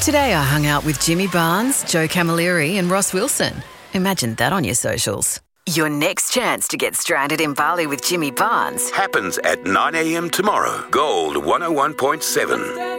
Today I hung out with Jimmy Barnes, Joe Camilleri and Ross Wilson. Imagine that on your socials. Your next chance to get stranded in Bali with Jimmy Barnes happens at 9 a.m. tomorrow. Gold 101.7.